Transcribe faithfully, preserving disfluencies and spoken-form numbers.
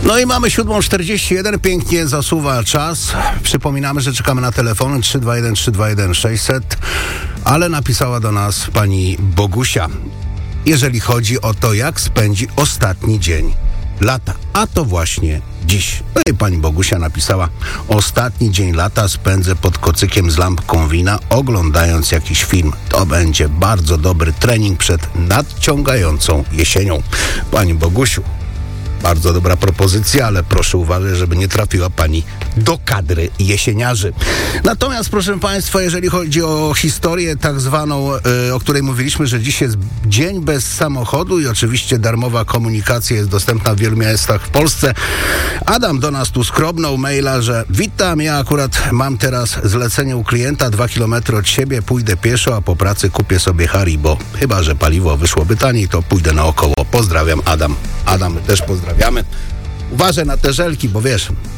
No i mamy siódmą czterdzieści jeden, pięknie zasuwa czas. Przypominamy, że czekamy na telefon trzy dwa jeden trzy dwa jeden sześćset, ale napisała do nas pani Bogusia, jeżeli chodzi o to, jak spędzi ostatni dzień lata, a to właśnie dziś. No i pani Bogusia napisała: ostatni dzień lata spędzę pod kocykiem z lampką wina, oglądając jakiś film. To będzie bardzo dobry trening przed nadciągającą jesienią. Pani Bogusiu, bardzo dobra propozycja, ale proszę uważać, żeby nie trafiła pani do kadry jesieniarzy. Natomiast, proszę państwa, jeżeli chodzi o historię tak zwaną, y, o której mówiliśmy, że dziś jest dzień bez samochodu i oczywiście darmowa komunikacja jest dostępna w wielu miastach w Polsce. Adam do nas tu skrobnął maila, że witam, ja akurat mam teraz zlecenie u klienta, dwa kilometry od siebie, pójdę pieszo, a po pracy kupię sobie Haribo. Chyba że paliwo wyszłoby taniej, to pójdę naokoło. Pozdrawiam, Adam. Adam, my też pozdrawiamy. Uważaj na te żelki, bo wiesz,